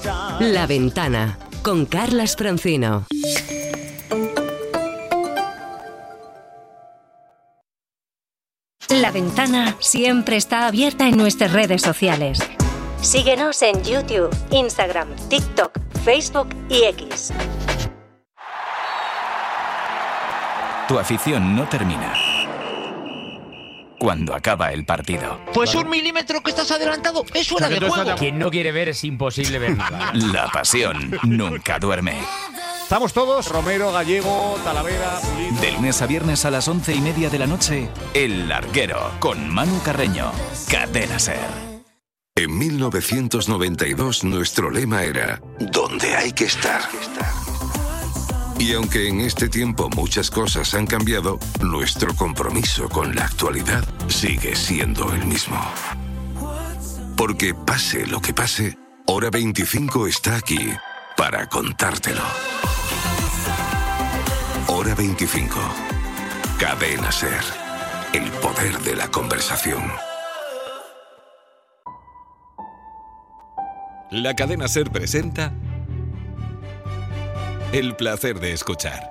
La Ventana, con Carlas Francino. La Ventana siempre está abierta en nuestras redes sociales. Síguenos en YouTube, Instagram, TikTok, Facebook y X. Tu afición no termina cuando acaba el partido. Pues un milímetro que estás adelantado es fuera de juego. Quien no quiere ver es imposible ver nada. La pasión nunca duerme. Estamos todos, Romero, Gallego, Talavera, Pulido. De lunes a viernes a las 11:30 de la noche, El Larguero, con Manu Carreño. Cadena SER. En 1992 nuestro lema era «Donde hay que estar». Y aunque en este tiempo muchas cosas han cambiado, nuestro compromiso con la actualidad sigue siendo el mismo. Porque pase lo que pase, Hora 25 está aquí para contártelo. Hora 25. Cadena SER. El poder de la conversación. La Cadena SER presenta El placer de escuchar.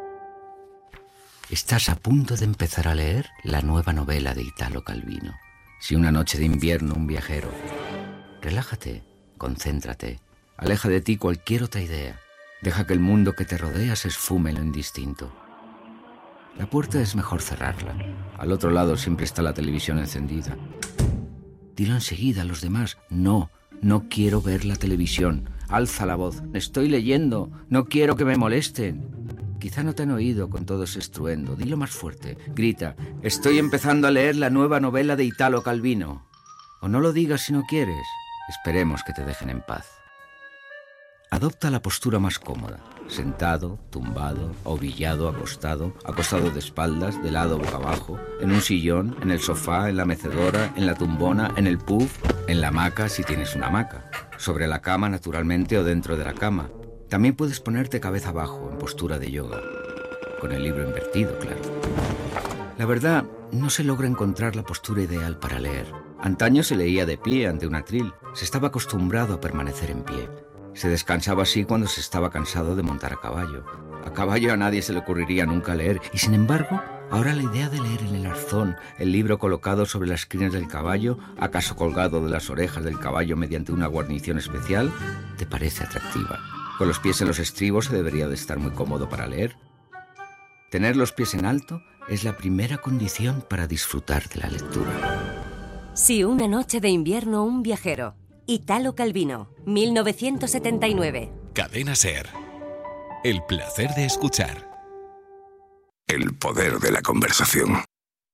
Estás a punto de empezar a leer la nueva novela de Italo Calvino. Si una noche de invierno un viajero. Relájate, concéntrate, aleja de ti cualquier otra idea. Deja que el mundo que te rodea se esfume en lo indistinto. La puerta es mejor cerrarla. Al otro lado siempre está la televisión encendida. Dilo enseguida a los demás. No quiero ver la televisión. Alza la voz. Estoy leyendo. No quiero que me molesten. Quizá no te han oído con todo ese estruendo. Dilo más fuerte. Grita. Estoy empezando a leer la nueva novela de Italo Calvino. O no lo digas si no quieres. Esperemos que te dejen en paz. Adopta la postura más cómoda. Sentado, tumbado, ovillado, acostado de espaldas, de lado boca abajo, en un sillón, en el sofá, en la mecedora, en la tumbona, en el puff, en la hamaca si tienes una hamaca, sobre la cama naturalmente o dentro de la cama. También puedes ponerte cabeza abajo, en postura de yoga, con el libro invertido, claro. La verdad, no se logra encontrar la postura ideal para leer. Antaño se leía de pie ante un atril, se estaba acostumbrado a permanecer en pie. Se descansaba así cuando se estaba cansado de montar a caballo. A caballo a nadie se le ocurriría nunca leer, y sin embargo, ahora la idea de leer en el arzón, el libro colocado sobre las crines del caballo, acaso colgado de las orejas del caballo mediante una guarnición especial, te parece atractiva. Con los pies en los estribos se debería de estar muy cómodo para leer. Tener los pies en alto es la primera condición para disfrutar de la lectura. Si una noche de invierno un viajero. Italo Calvino, 1979. Cadena SER. El placer de escuchar. El poder de la conversación.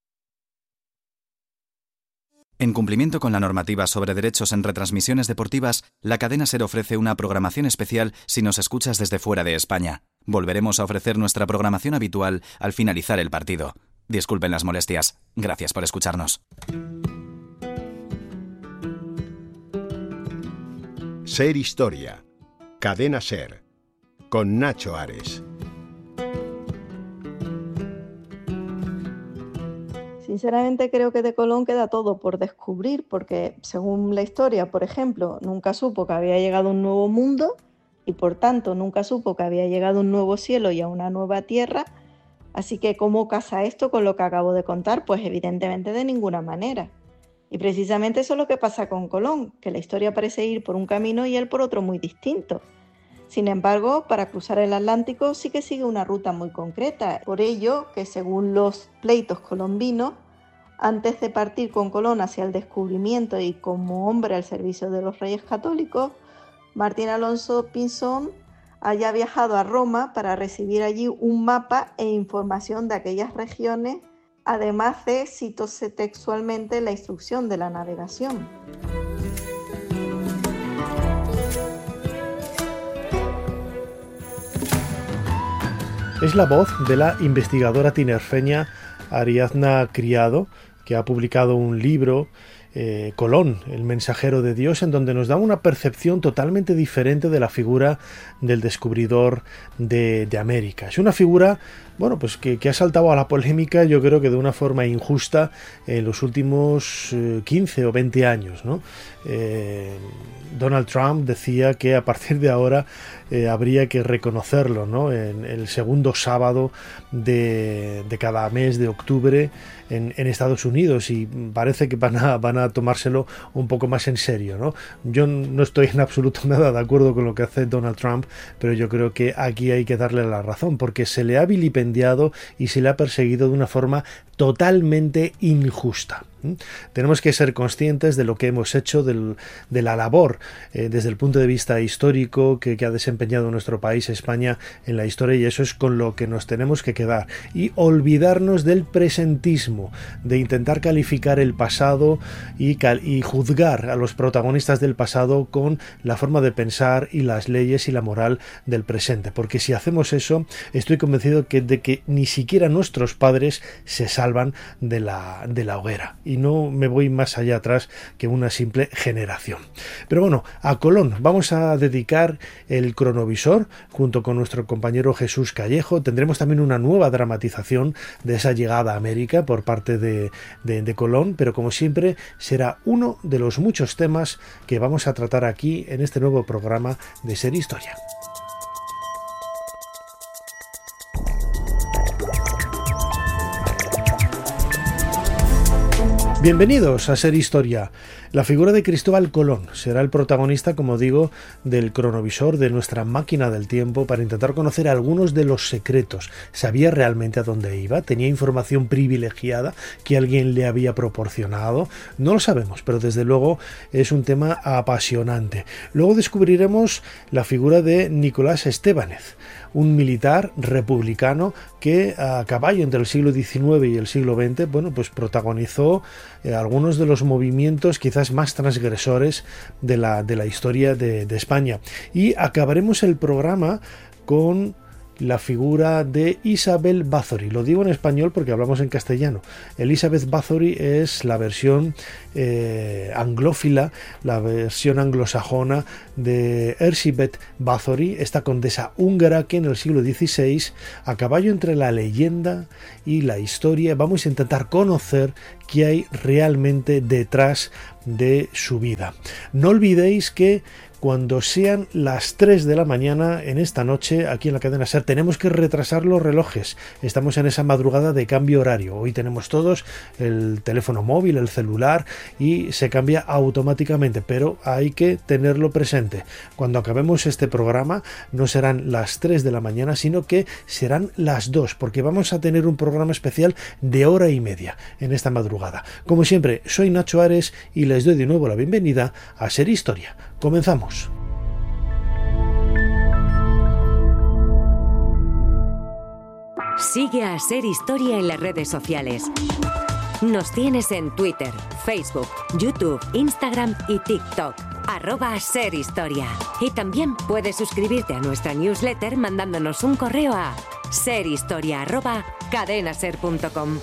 En cumplimiento con la normativa sobre derechos en retransmisiones deportivas, la Cadena SER ofrece una programación especial si nos escuchas desde fuera de España. Volveremos a ofrecer nuestra programación habitual al finalizar el partido. Disculpen las molestias. Gracias por escucharnos. SER Historia. Cadena SER. Con Nacho Ares. Sinceramente creo que de Colón queda todo por descubrir, porque según la historia, por ejemplo, nunca supo que había llegado un nuevo mundo y por tanto nunca supo que había llegado un nuevo cielo y a una nueva tierra. Así que ¿cómo casa esto con lo que acabo de contar? Pues evidentemente de ninguna manera. Y precisamente eso es lo que pasa con Colón, que la historia parece ir por un camino y él por otro muy distinto. Sin embargo, para cruzar el Atlántico sí que sigue una ruta muy concreta. Por ello, que según los pleitos colombinos, antes de partir con Colón hacia el descubrimiento y como hombre al servicio de los reyes católicos, Martín Alonso Pinzón haya viajado a Roma para recibir allí un mapa e información de aquellas regiones, además de, cito textualmente, la instrucción de la navegación. Es la voz de la investigadora tinerfeña Ariadna Criado, que ha publicado un libro Colón, el mensajero de Dios, en donde nos da una percepción totalmente diferente de la figura del descubridor de América. Es una figura, bueno, pues que ha saltado a la polémica, yo creo que de una forma injusta en los últimos 15 o 20 años, ¿no? Donald Trump decía que a partir de ahora habría que reconocerlo, ¿no? En el segundo sábado de cada mes de octubre en Estados Unidos, y parece que van a tomárselo un poco más en serio, ¿no? Yo no estoy en absoluto nada de acuerdo con lo que hace Donald Trump, pero yo creo que aquí hay que darle la razón, porque se le ha vilipendiado y se le ha perseguido de una forma totalmente injusta. Tenemos que ser conscientes de lo que hemos hecho, de la labor desde el punto de vista histórico que ha desempeñado nuestro país, España, en la historia, y eso es con lo que nos tenemos que quedar, y olvidarnos del presentismo, de intentar calificar el pasado y juzgar a los protagonistas del pasado con la forma de pensar y las leyes y la moral del presente, porque si hacemos eso, estoy convencido de que ni siquiera nuestros padres se salvan de la hoguera, y no me voy más allá atrás que una simple generación. Pero bueno, a Colón vamos a dedicar el cronovisor junto con nuestro compañero Jesús Callejo. Tendremos también una nueva dramatización de esa llegada a América por parte de Colón, pero como siempre será uno de los muchos temas que vamos a tratar aquí en este nuevo programa de Ser Historia. Bienvenidos a Ser Historia. La figura de Cristóbal Colón será el protagonista, como digo, del cronovisor, de nuestra máquina del tiempo, para intentar conocer algunos de los secretos. ¿Sabía realmente a dónde iba? ¿Tenía información privilegiada que alguien le había proporcionado? No lo sabemos, pero desde luego es un tema apasionante. Luego descubriremos la figura de Nicolás Estébanez, un militar republicano que a caballo entre el siglo XIX y el siglo XX, bueno, pues protagonizó algunos de los movimientos quizás más transgresores de la historia de España. Y acabaremos el programa con la figura de Isabel Bathory. Lo digo en español porque hablamos en castellano. Elizabeth Bathory es la versión anglófila, la versión anglosajona de Elizabeth Bathory, esta condesa húngara que en el siglo XVI, a caballo entre la leyenda y la historia, vamos a intentar conocer qué hay realmente detrás de su vida. No olvidéis que cuando sean las 3 de la mañana en esta noche, aquí en la cadena SER, tenemos que retrasar los relojes. Estamos en esa madrugada de cambio horario. Hoy tenemos todos el teléfono móvil, el celular, y se cambia automáticamente, pero hay que tenerlo presente. Cuando acabemos este programa no serán las 3 de la mañana, sino que serán las 2, porque vamos a tener un programa especial de hora y media en esta madrugada. Como siempre, soy Nacho Ares y les doy de nuevo la bienvenida a Ser Historia. Comenzamos. Sigue a Ser Historia en las redes sociales. Nos tienes en Twitter, Facebook, YouTube, Instagram y TikTok. @SerHistoria. Y también puedes suscribirte a nuestra newsletter mandándonos un correo a serhistoria@cadenaser.com.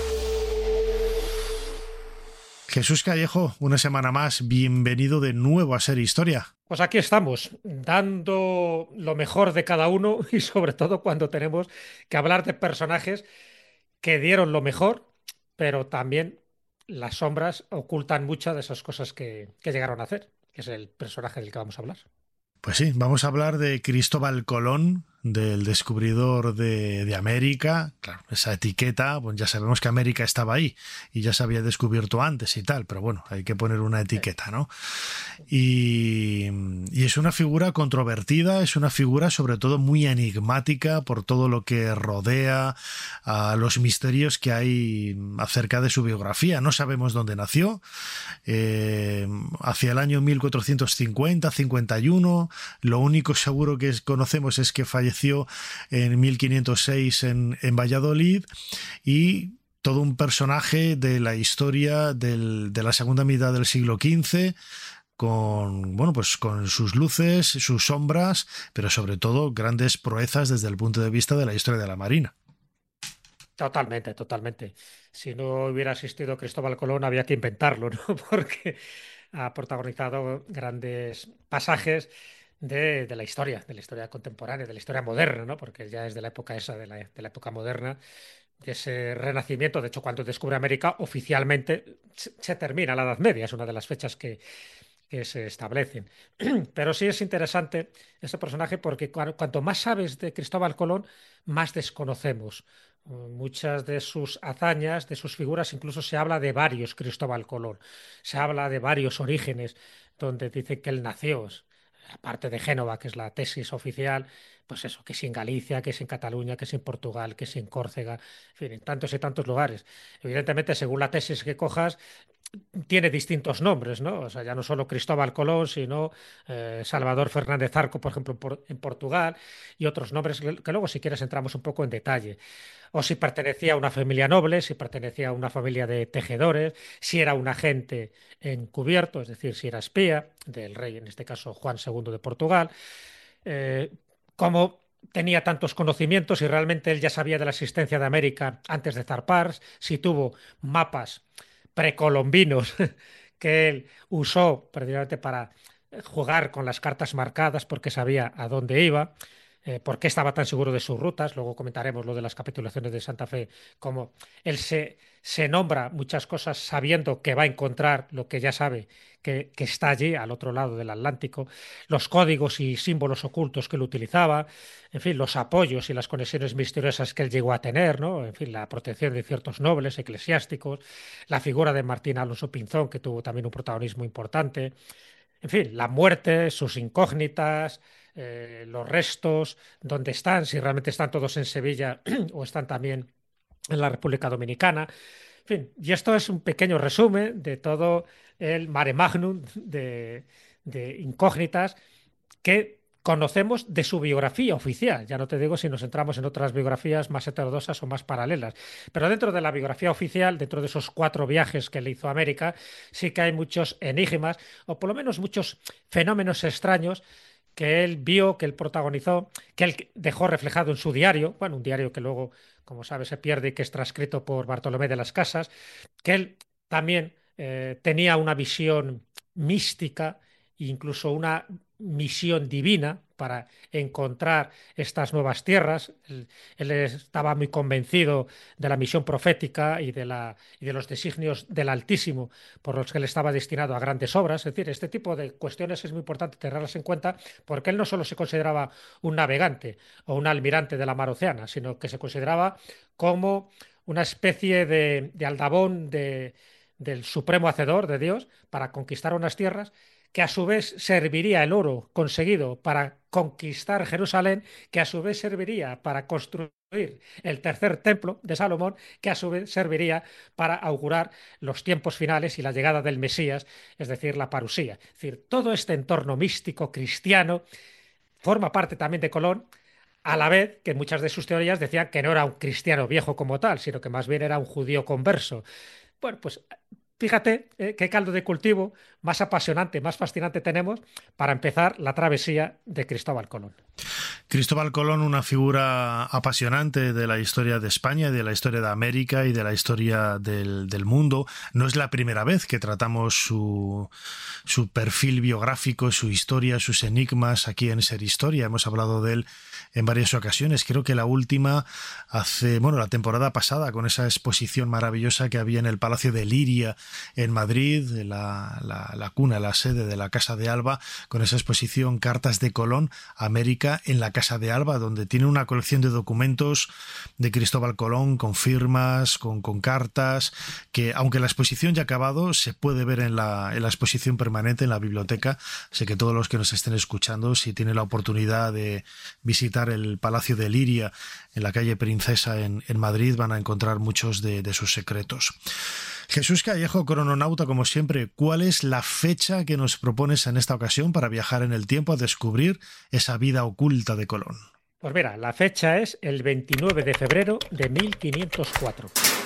Jesús Callejo, una semana más, bienvenido de nuevo a Ser Historia. Pues aquí estamos, dando lo mejor de cada uno y sobre todo cuando tenemos que hablar de personajes que dieron lo mejor, pero también las sombras ocultan muchas de esas cosas que llegaron a hacer, que es el personaje del que vamos a hablar. Pues sí, vamos a hablar de Cristóbal Colón, del descubridor de América. Claro, esa etiqueta, pues ya sabemos que América estaba ahí y ya se había descubierto antes y tal, pero bueno, hay que poner una etiqueta, ¿no? Y es una figura controvertida, es una figura sobre todo muy enigmática por todo lo que rodea a los misterios que hay acerca de su biografía. No sabemos dónde nació, hacia el año 1450-51, lo único seguro que conocemos es que falleció en 1506 en Valladolid, y todo un personaje de la historia de la segunda mitad del siglo XV, con sus luces, sus sombras, pero sobre todo grandes proezas desde el punto de vista de la historia de la Marina. Totalmente, totalmente. Si no hubiera existido Cristóbal Colón, había que inventarlo, ¿no? Porque ha protagonizado grandes pasajes de la historia contemporánea, de la historia moderna, ¿no? Porque ya es de la época esa, de la época moderna, de ese renacimiento. De hecho, cuando descubre América, oficialmente se termina la Edad Media, es una de las fechas que se establecen. Pero sí es interesante ese personaje porque cuanto más sabes de Cristóbal Colón, más desconocemos. Muchas de sus hazañas, de sus figuras, incluso se habla de varios Cristóbal Colón. Se habla de varios orígenes donde dice que él nació, aparte de Génova, que es la tesis oficial, pues eso, que es en Galicia, que es en Cataluña, que es en Portugal, que es en Córcega, en fin, en tantos y tantos lugares. Evidentemente, según la tesis que cojas, tiene distintos nombres, ¿no? O sea, ya no solo Cristóbal Colón, sino Salvador Fernández Arco, por ejemplo, en Portugal, y otros nombres que luego, si quieres, entramos un poco en detalle. O si pertenecía a una familia noble, si pertenecía a una familia de tejedores, si era un agente encubierto, es decir, si era espía del rey, en este caso Juan II de Portugal, cómo tenía tantos conocimientos y realmente él ya sabía de la existencia de América antes de zarpar, si tuvo mapas precolombinos que él usó precisamente para jugar con las cartas marcadas porque sabía a dónde iba, por qué estaba tan seguro de sus rutas. Luego comentaremos lo de las capitulaciones de Santa Fe, cómo él se nombra muchas cosas sabiendo que va a encontrar lo que ya sabe que está allí, al otro lado del Atlántico, los códigos y símbolos ocultos que él utilizaba, en fin, los apoyos y las conexiones misteriosas que él llegó a tener, ¿no? En fin, la protección de ciertos nobles eclesiásticos, la figura de Martín Alonso Pinzón, que tuvo también un protagonismo importante, en fin, la muerte, sus incógnitas, los restos, dónde están, si realmente están todos en Sevilla o están también en la República Dominicana. En fin, y esto es un pequeño resumen de todo el mare magnum de incógnitas que conocemos de su biografía oficial. Ya no te digo si nos centramos en otras biografías más heterodoxas o más paralelas. Pero dentro de la biografía oficial, dentro de esos 4 viajes que le hizo a América, sí que hay muchos enigmas, o por lo menos muchos fenómenos extraños que él vio, que él protagonizó, que él dejó reflejado en su diario, bueno, un diario que luego, como sabes, se pierde y que es transcrito por Bartolomé de las Casas, que él también tenía una visión mística e incluso una misión divina para encontrar estas nuevas tierras. Él estaba muy convencido de la misión profética y de los designios del Altísimo por los que él estaba destinado a grandes obras. Es decir, este tipo de cuestiones es muy importante tenerlas en cuenta porque él no solo se consideraba un navegante o un almirante de la mar Océana, sino que se consideraba como una especie de aldabón del supremo hacedor de Dios para conquistar unas tierras, que a su vez serviría el oro conseguido para conquistar Jerusalén, que a su vez serviría para construir el tercer templo de Salomón, que a su vez serviría para augurar los tiempos finales y la llegada del Mesías, es decir, la parusía. Es decir, todo este entorno místico cristiano forma parte también de Colón, a la vez que muchas de sus teorías decían que no era un cristiano viejo como tal, sino que más bien era un judío converso. Bueno, pues fíjate qué caldo de cultivo más apasionante, más fascinante tenemos para empezar la travesía de Cristóbal Colón. Cristóbal Colón, una figura apasionante de la historia de España, de la historia de América y de la historia del mundo. No es la primera vez que tratamos su perfil biográfico, su historia, sus enigmas aquí en Ser Historia. Hemos hablado de él en varias ocasiones. Creo que la última la temporada pasada, con esa exposición maravillosa que había en el Palacio de Liria en Madrid, la cuna, la sede de la Casa de Alba, con esa exposición Cartas de Colón, América en la Casa de Alba, donde tiene una colección de documentos de Cristóbal Colón con firmas, con cartas, que aunque la exposición ya ha acabado, se puede ver en la exposición permanente en la biblioteca. Sé que todos los que nos estén escuchando, si tienen la oportunidad de visitar el Palacio de Liria en la calle Princesa en Madrid, van a encontrar muchos de sus secretos. Jesús Callejo, crononauta como siempre, ¿cuál es la fecha que nos propones en esta ocasión para viajar en el tiempo a descubrir esa vida oculta de Colón? Pues mira, la fecha es el 29 de febrero de 1504.